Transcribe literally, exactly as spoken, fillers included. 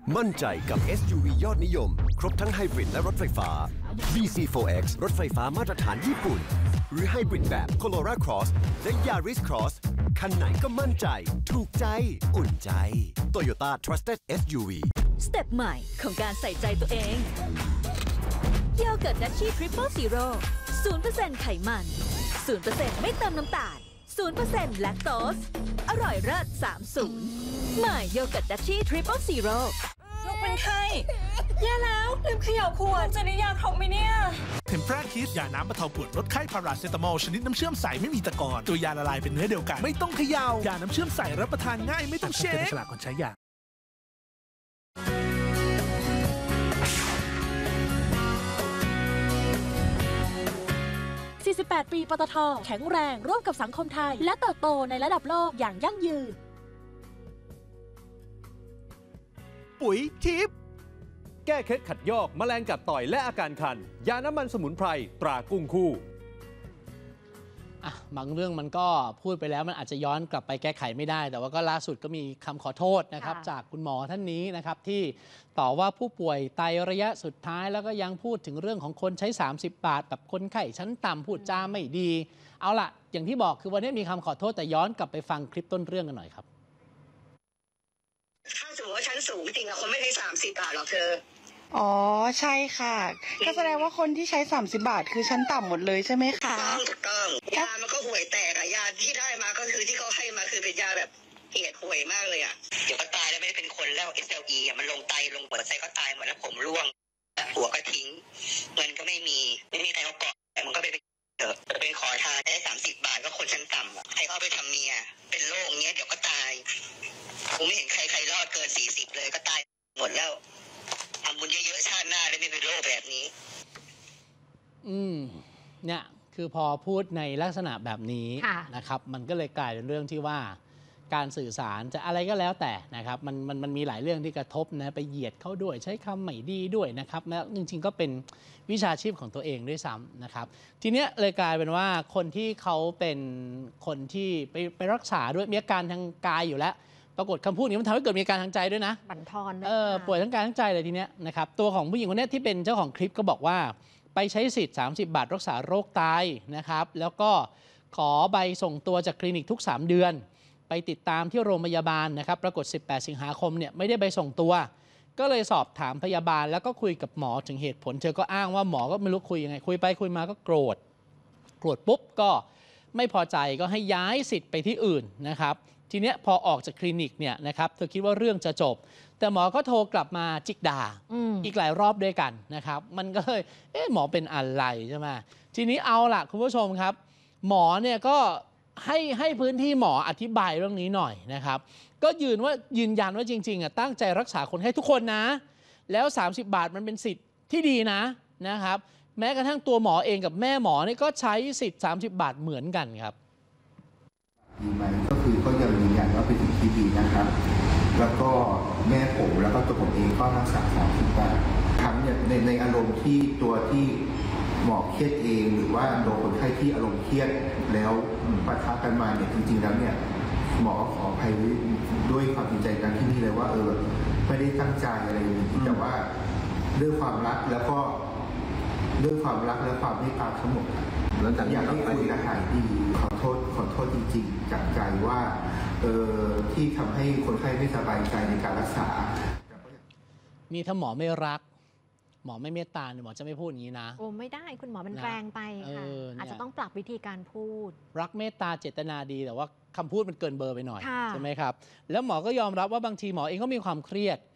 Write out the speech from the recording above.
มั่นใจกับ เอส ยู วี ยอดนิยมครบทั้งไฮบริดและรถไฟฟ้า บี ซี โฟร์ เอ็กซ์ รถไฟฟ้ามาตรฐานญี่ปุ่นหรือไฮบริดแบบ Corolla Cross และ Yaris Cross คันไหนก็มั่นใจถูกใจอุ่นใจ Toyota Trusted เอส ยู วีสเต็ปใหม่ของการใส่ใจตัวเองโยเกิร์ตดัชชี่ทริปเปิลซีโร่ ศูนย์เปอร์เซ็นต์ ไขมัน ศูนย์เปอร์เซ็นต์ ไม่เติมน้ำตาล ศูนย์เปอร์เซ็นต์ แลคโตสอร่อยเลิศสามสิบใหม่โยเกิร์ตดัชชี่ทริปเปิลซีโร่ลูกเป็นไข้แย่แล้วลืมเขย่าขวดจะได้ยาครบไหมเนี่ยเทมเพราคิสยาน้ำบรรเทาปวดลดไข้พาราเซตามอลชนิดน้ำเชื่อมใสไม่มีตะกอนตัวยาละลายเป็นเนื้อเดียวกันไม่ต้องเขย่ายาน้ำเชื่อมใสรับประทานง่ายไม่ต้องเช็คฉลากคนใช้ยาสี่สิบแปด ปีปตท.แข็งแรงร่วมกับสังคมไทยและเติบโตในระดับโลกอย่างยั่งยืนปุ๋ยทิพย์แก้เคล็ดขัดยอกแมลงกัดต่อยและอาการคันยาน้ำมันสมุนไพรตรากุ้งคู่อ่ะบางเรื่องมันก็พูดไปแล้วมันอาจจะย้อนกลับไปแก้ไขไม่ได้แต่ว่าก็ล่าสุดก็มีคำขอโทษนะครับจากคุณหมอท่านนี้นะครับที่ต่อว่าผู้ป่วยไตระยะสุดท้ายแล้วก็ยังพูดถึงเรื่องของคนใช้สามสิบบาทแบบคนไข้ชั้นต่ำพูดจาไม่ดีเอาล่ะอย่างที่บอกคือวันนี้มีคำขอโทษแต่ย้อนกลับไปฟังคลิปต้นเรื่องกันหน่อยครับถ้าสมมติว่าชั้นสูงจริงอะคนไม่ใช้สามสิบบาทหรอกเธออ๋อใช่ค่ะก็แสดงว่าคนที่ใช้สามสิบบาทคือชั้นต่ำหมดเลยใช่ไหมคะถูกต้องถูกต้องยามันก็ห่วยแตกอะยาที่ได้มาก็คือที่เขาให้มาคือเป็นยาแบบเหี้ยห่วยมากเลยอะเดี๋ยวก็ตายแล้วไม่ได้เป็นคนแล้ว เอส แอล อี อะมันลงไตลงหัวใจก็ตายหมดแล้วผมร่วงหัวก็ทิ้งเงินก็ไม่มีไม่มีใครเขาเกาะแต่มันก็ไปเถอะเป็นขอทานได้สามสิบบาทก็คนชั้นต่ำอะใครเขาไปทำเมียเป็นโรคเงี้ยเดี๋ยวก็ตายผมไม่เห็นใครใครรอดเกินสี่สิบเลยก็ตายหมดแล้วทำบุญเยอะๆชาติหน้าได้ไม่เป็นโรคแบบนี้อืมเนี่ยคือพอพูดในลักษณะแบบนี้นะครับมันก็เลยกลายเป็นเรื่องที่ว่าการสื่อสารจะอะไรก็แล้วแต่นะครับมันมันมันมีหลายเรื่องที่กระทบนะไปเหยียดเขาด้วยใช้คำไม่ดีด้วยนะครับแล้วจริงๆก็เป็นวิชาชีพของตัวเองด้วยซ้ำนะครับทีเนี้ยเลยกลายเป็นว่าคนที่เขาเป็นคนที่ไปไปรักษาด้วยมีอาการทางกายอยู่แล้วปรากฏคำพูดนี้มันทำให้เกิดมีอาการทางใจด้วยนะบั่นทอนเออป่วยทั้งกายทั้งใจเลยทีเนี้ยนะครับตัวของผู้หญิงคนนี้ที่เป็นเจ้าของคลิปก็บอกว่าไปใช้สิทธิ์สามสิบบาทรักษาโรคไตนะครับแล้วก็ขอใบส่งตัวจากคลินิกทุกสามเดือนไปติดตามที่โรงพยาบาลนะครับปรากฏสิบแปดสิงหาคมเนี่ยไม่ได้ใบส่งตัวก็เลยสอบถามพยาบาลแล้วก็คุยกับหมอถึงเหตุผลเธอก็อ้างว่าหมอก็ไม่รู้คุยยังไงคุยไปคุยมาก็โกรธโกรธปุ๊บก็ไม่พอใจก็ให้ย้ายสิทธิ์ไปที่อื่นนะครับทีเนี้ยพอออกจากคลินิกเนี่ยนะครับเธอคิดว่าเรื่องจะจบแต่หมอก็โทรกลับมาจิกด่า อ, อีกหลายรอบด้วยกันนะครับมันก็เลยเอ๊ะหมอเป็นอะไรใช่ไหมทีนี้เอาล่ะคุณผู้ชมครับหมอเนี่ยก็ให้ให้พื้นที่หมออธิบายเรื่องนี้หน่อยนะครับก็ยืนว่ายืนยันว่าจริงๆอ่ะตั้งใจรักษาคนให้ทุกคนนะแล้วสามสิบบาทมันเป็นสิทธิ์ที่ดีนะนะครับแม้กระทั่งตัวหมอเองกับแม่หมอนี่ก็ใช้สิทธิ์สามสิบบาทเหมือนกันครับดีไหมก็คือก็ยังยืนยันว่าเป็นสิ่งที่ดีนะครับแล้วก็แม่ผมแล้วก็ตัวผมเองก็รักษาสามสิบบาททั้งเนี่ยในในอารมณ์ที่ตัวที่หมอเครียดเองหรือว่าโดนคนไข้ที่อารมณ์เครียดแล้วปะทะกันมาเนี่ยจริงๆแล้วเนี่ยหมอขออภัยด้วยความจริงใจกันที่นี่เลยว่าเออไม่ได้ตั้งใจอะไรอย่างนี้แต่ว่าด้วยความรักแล้วก็ด้วยความรักและความเมตตาทั้งหมดแล้วอยากให้คุณหายดีขอโทษขอโทษจริงๆจากใจว่าเออที่ทำให้คนไข้ไม่สบายใจในการรักษานี่ถ้าหมอไม่รักหมอไม่เมตตาหมอจะไม่พูดอย่างนี้นะโอ้ไม่ได้คุณหมอมันแรงไปค่ะ อ, อาจจะต้องปรับวิธีการพูดรักเมตตาเจตนาดีแต่ว่าคำพูดมันเกินเบอร์ไปหน่อยใช่ไหมครับแล้วหมอก็ยอมรับว่าบางทีหมอเองก็มีความเครียด